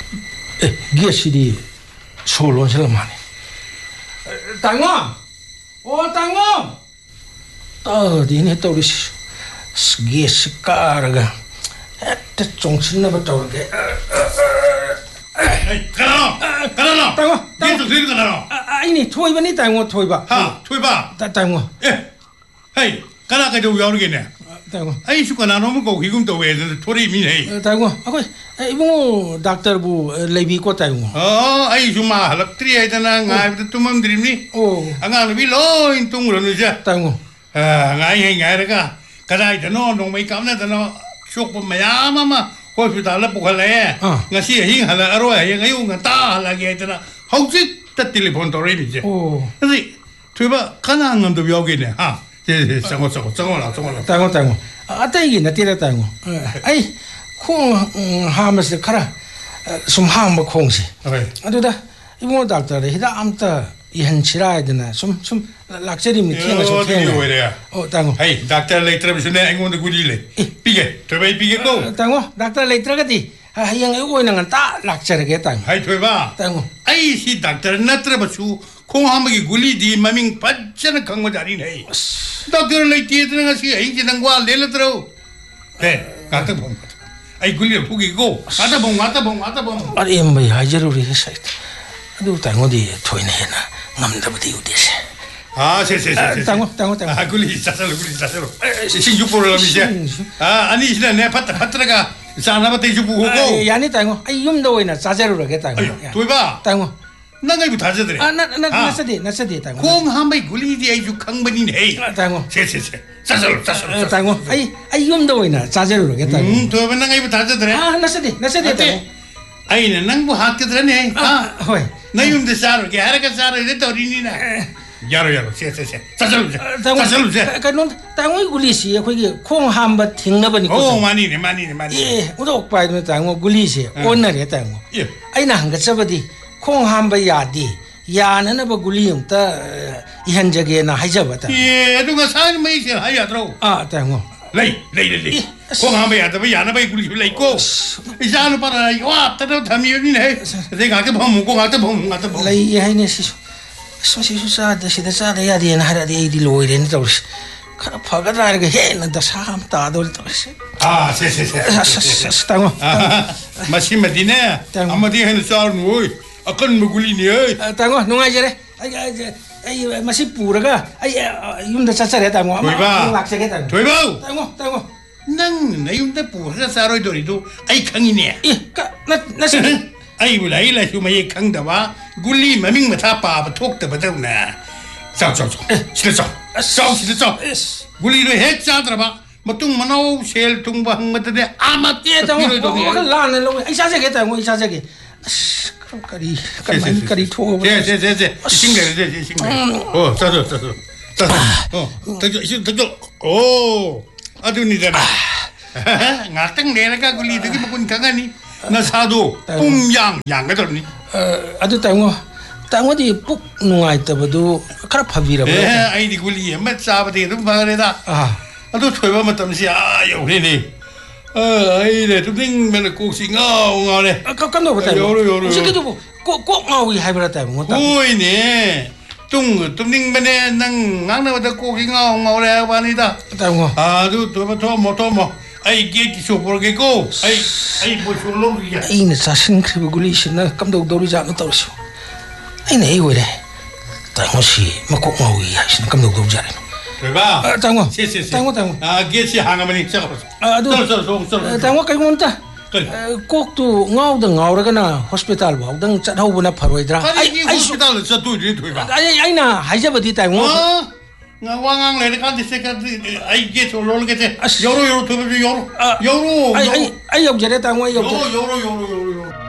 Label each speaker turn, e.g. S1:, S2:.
S1: 게시리 솔론실만이. 땅어, 땅어. 어디네 또 우리 게시 까르가. 에, 정신나버 떠오르게.
S2: 가라.
S1: 땅어.
S2: 계속 들고 가라.
S1: 아니 토이바니 땅어 토이바.
S2: 토이바.
S1: 땅어.
S2: 헤이, 가라 가지고 여르겠네.
S1: 땅어.
S2: 아이 수가 나눠면 거 기금도 왜 토리 미네.
S1: 땅어. 아고 이봉 닥터부 레비 거 땅어.
S2: 아이 수마 할락트리 하잖아. 나이부터 뚜맘 드림니. 안가는 빌로 인통으로는 자.
S1: 땅어.
S2: nga이가 가다이다 농메이 감나다 쇼프 마야마마 호스피탈에 보갈래 ngasi hing hala arwa yang ayu ngata lagi etana hausi ta telepon to rebi je jadi tuiba kana ngamdo yogine ha je sango
S1: 땅어 ata 이게 나티라 땅어 아이 콩 하면서 가라 좀 하면 콩시 아도다 이모 닥터래 히다 암따 이한치라야 되나 좀 락처리 미팅을 좀 해야 땅어
S2: 헤이 닥터 레이트라 비스네 앵원도 구리래 비게 토베 비게 고
S1: 땅어 닥터 레이트라가디 yang iu nang ta 락처리 게 땅
S2: 하이 토베바
S1: 땅어
S2: 아이 시 닥터 나트라 바수 콩 한마기 구리 디 마밍 빠잖아 강모 자리네 닥터 레이트라 가시 에이지는 과 레르트로 네 가다 봉 아이 구리를 포기고 가다 봉
S1: 아니 뭐 하저루리 했어 아도 땅어디 토이네나 남다부디 우디세
S2: 땅어 굴리 자살로 신주포를 하미제 아니 이제 내 파트라가 자나바테 주부고
S1: 야니 땅어 이음도 이나 자제로게 땅어
S2: 도이바
S1: 땅어
S2: 나가이부 다저들이
S1: 나사디 땅어
S2: 콩 한바이 굴리디 아이주 강번이네
S1: 땅어
S2: 자살로
S1: 땅어 이음도 이나 자제로게 땅어
S2: 도이바 나가이부 다저들이
S1: 나사디 땅어
S2: 아이는 낭부 학교들네
S1: 호이
S2: 나이음데 사르게 하라가 사르게 떠리니나 야로 자살로
S1: 그놈 땅어 굴리시 거기 콩 한바 팅나버니
S2: 마니네
S1: 예 우도 빠이는 땅어 굴리시 오늘에 땅어 아이나 한가 잡아디 콩 한바 야디 야는 뭐 굴리음다 이한적에나 하자바다
S2: 예 누가 사는 메이시 하야드로
S1: 땅어
S2: 레이 콩 한바 야다 야나 바이 굴리 레이고 이자는 para 와 따로 담이니네 내가 그 봉고 가다 봉
S1: 레이 하이네 시수 소시수사다 시다사다 야디나 하라디 이디 로이렌 저스 카라 파가다르게 해는다 사람 따돌 저스 땅어
S2: 마시마디네 아마디 하는 사람 오이 아깐 먹을리니
S1: 땅어 농아제래 아이 마시 뿌라가 아이 юм다 차차래 땅어 락세게 땅어 땅어 난
S2: 나윤다 뿌라 사로이 도리도 아이 강이네
S1: 나시
S2: 아이 불아이라 휴마이 강다와 굴리 마밍 마타 빠바 톡다바다우나 시르서 굴리로 핵자더라 마tung 만au sel tung bang matade amat
S1: 땅어 라는 로 이사세게 땅어 이사세게 까리 토고
S2: 제 싱글 자저 오 아두니잖아 ngakang 내가 굴리 되게 먹은 강아니 나 사도 뽕양 양가더니
S1: 아두 땅어디 푹 누아있다버도 카라 파비라버
S2: 아이디 굴리 몇 사바데 좀 바래다 아두 토이바 마tam시 요리니 아이네 좀 맨날 꼭시 ngау네
S1: 깜깜도 보다
S2: 요로
S1: 시기도 꼭 ngау이 하이브라다 뭐
S2: 오이네 뚱 맨에 난 ngang나보다 꼭이 ngau래 바니다
S1: 땅어
S2: 아두 토마토 모토모 ai kia kisho porge ko ai bocholo ya
S1: ina sasin kribu gulisina kamdo dori ja no tawso ai nei wele tangosi mako ngawi ya sin kamdo dori ja
S2: ba
S1: tango tango
S2: kia si hangamani cha
S1: adu tango kai monta koktu ngawraga na hospital ba dang chathau buna pharoidra
S2: ai hospital cha tu ri thoiba
S1: ai na haijabadi tango
S2: ngawang le kan dise ka ai ge so lol ge te yoro thobe yoro
S1: ai yog jare tango
S2: yoro